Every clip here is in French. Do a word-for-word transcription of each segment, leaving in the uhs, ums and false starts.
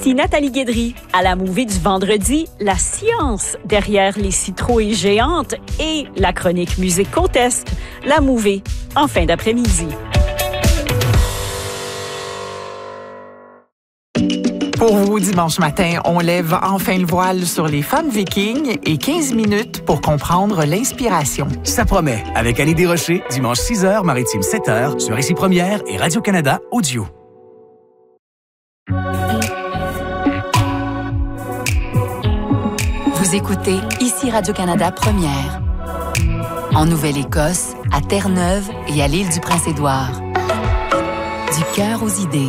Ici Nathalie Guédry. À la Mouvée du vendredi, la science derrière les citrouilles géantes et la chronique Musique Contest. La Mouvée, en fin d'après-midi. Pour vous, dimanche matin, on lève enfin le voile sur les femmes vikings et quinze minutes pour comprendre l'inspiration. Ça promet, avec Annie Desrochers, dimanche six heures, maritime sept heures, sur Ici Première et Radio-Canada Audio. Vous écoutez Ici Radio-Canada Première. En Nouvelle-Écosse, à Terre-Neuve et à l'île du Prince-Édouard. Du cœur aux idées.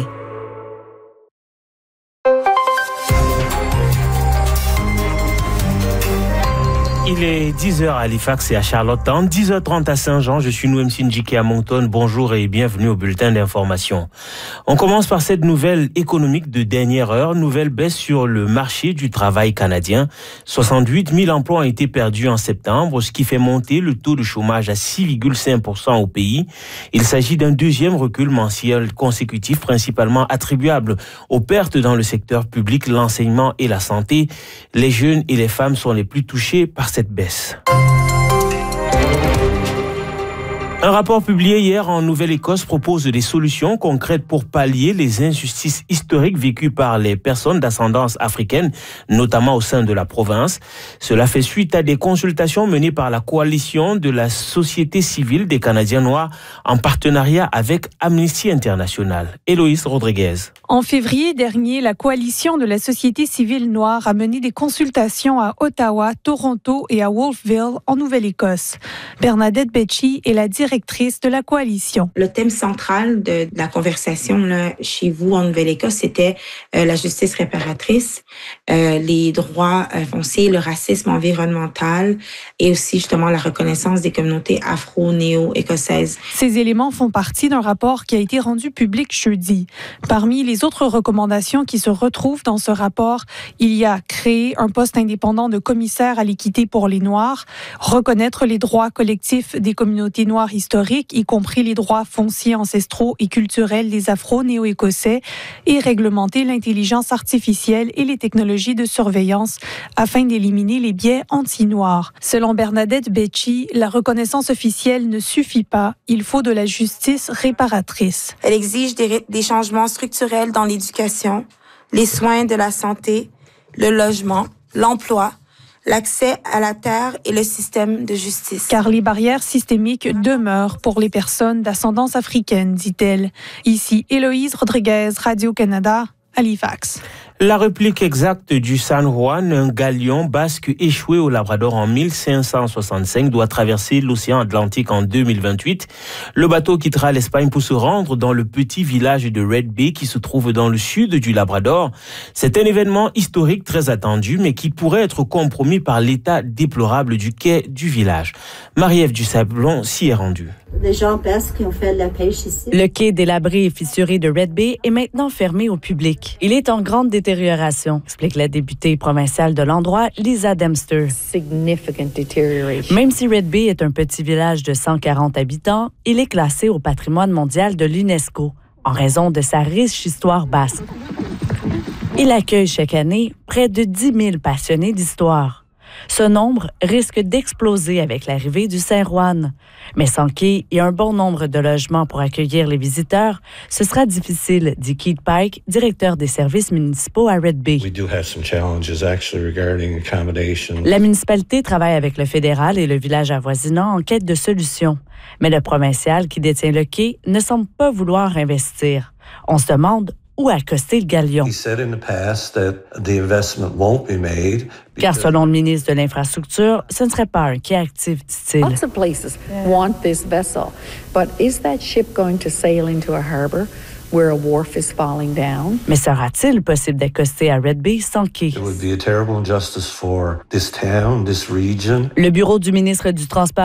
Il est dix heures à Halifax et à Charlottetown, dix heures trente à Saint-Jean. Je suis Nouem Sindjiki à Moncton. Bonjour et bienvenue au bulletin d'information. On commence par cette nouvelle économique de dernière heure. Nouvelle baisse sur le marché du travail canadien. soixante-huit mille emplois ont été perdus en septembre, ce qui fait monter le taux de chômage à six virgule cinq pour cent au pays. Il s'agit d'un deuxième recul mensuel consécutif, principalement attribuable aux pertes dans le secteur public, l'enseignement et la santé. Les jeunes et les femmes sont les plus touchés par cette baisse. Un rapport publié hier en Nouvelle-Écosse propose des solutions concrètes pour pallier les injustices historiques vécues par les personnes d'ascendance africaine, notamment au sein de la province. Cela fait suite à des consultations menées par la coalition de la société civile des Canadiens noirs en partenariat avec Amnesty International. Héloïse Rodriguez. En février dernier, la coalition de la société civile noire a mené des consultations à Ottawa, Toronto et à Wolfville, en Nouvelle-Écosse. Bernadette Becci est la directrice de la coalition. Le thème central de, de la conversation là, chez vous en Nouvelle-Écosse, c'était euh, la justice réparatrice, euh, les droits euh, fonciers, le racisme environnemental et aussi justement la reconnaissance des communautés afro-néo-écossaises. Ces éléments font partie d'un rapport qui a été rendu public jeudi. Parmi les autres recommandations qui se retrouvent dans ce rapport, il y a créer un poste indépendant de commissaire à l'équité pour les Noirs, reconnaître les droits collectifs des communautés noires historiques, y compris les droits fonciers ancestraux et culturels des Afro-Néo-Écossais, et réglementer l'intelligence artificielle et les technologies de surveillance afin d'éliminer les biais anti-noirs. Selon Bernadette Becci, la reconnaissance officielle ne suffit pas. Il faut de la justice réparatrice. Elle exige des, des changements structurels dans l'éducation, les soins de la santé, le logement, l'emploi, l'accès à la terre et le système de justice. Car les barrières systémiques demeurent pour les personnes d'ascendance africaine, dit-elle. Ici, Héloïse Rodriguez, Radio-Canada, Halifax. La réplique exacte du San Juan, un galion basque échoué au Labrador en mille cinq cent soixante-cinq, doit traverser l'océan Atlantique en deux mille vingt-huit. Le bateau quittera l'Espagne pour se rendre dans le petit village de Red Bay qui se trouve dans le sud du Labrador. C'est un événement historique très attendu, mais qui pourrait être compromis par l'état déplorable du quai du village. Marie-Ève Dusablon s'y est rendue. Les gens basques qui ont fait la pêche ici. Le quai délabré et fissuré de Red Bay est maintenant fermé au public. Il est en grande détérioration, explique la députée provinciale de l'endroit, Lisa Dempster. Significant deterioration. Même si Red Bay est un petit village de cent quarante habitants, il est classé au patrimoine mondial de l'UNESCO en raison de sa riche histoire basque. Il accueille chaque année près de dix mille passionnés d'histoire. Ce nombre risque d'exploser avec l'arrivée du San Juan. Mais sans quai et un bon nombre de logements pour accueillir les visiteurs, ce sera difficile, dit Keith Pike, directeur des services municipaux à Red Bay. La municipalité travaille avec le fédéral et le village avoisinant en quête de solutions. Mais le provincial qui détient le quai ne semble pas vouloir investir. On se demande où accoster le galion. Car selon le ministre de l'Infrastructure, ce ne serait pas un quai actif, dit-il. Lots of places want this vessel, but is that ship going to sail into a harbor where a wharf is falling down? Mais sera-t-il possible d'accoster à Red Bay sans quai? It would be a terrible injustice for this town, this region. Le bureau du ministre du Transport